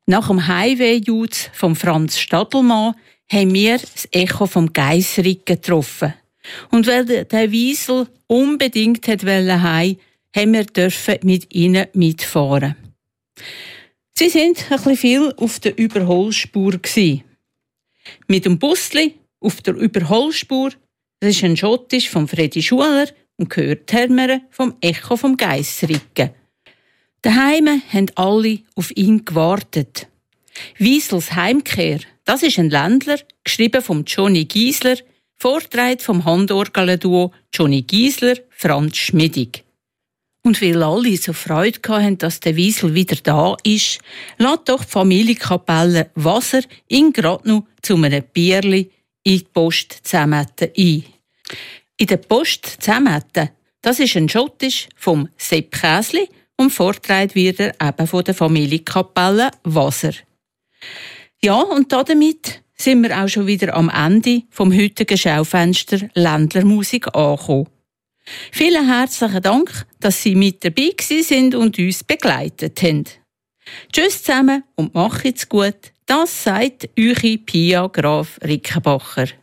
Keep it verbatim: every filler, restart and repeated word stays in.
Nach dem Highway-Jutz von Franz Stadelmann haben wir das Echo vom Geissrick getroffen. Und weil der Wiesel unbedingt wollte heim, haben wir dürfen mit ihnen mitfahren. Sie sind ein bisschen viel auf der Überholspur gsi. Mit dem Busli auf der Überholspur, das ist ein Schottisch von Freddy Schuler und gehört Hermere vom Echo vom Geissricken. Daheim haben alle auf ihn gewartet. Wiesels Heimkehr, das ist ein Ländler, geschrieben von Johnny Giesler, vorgetragen vom Handorgelduo Johnny Giesler, Franz Schmidig. Und weil alle so Freude hatten, dass der Wiesel wieder da ist, lädt doch die Familienkapelle Wasser ihn gerade noch zu einem Bierli in die Post Zämeten ein. In der Post Zämeten, das ist ein Schottisch vom Sepp Käsli und vorgetragen wird er eben von der Familienkapelle Wasser. Ja, und damit sind wir auch schon wieder am Ende vom heutigen Schaufenster Ländlermusik angekommen. Vielen herzlichen Dank, dass Sie mit dabei sind und uns begleitet haben. Tschüss zusammen und macht's gut. Das sagt eure Pia Graf Rickenbacher.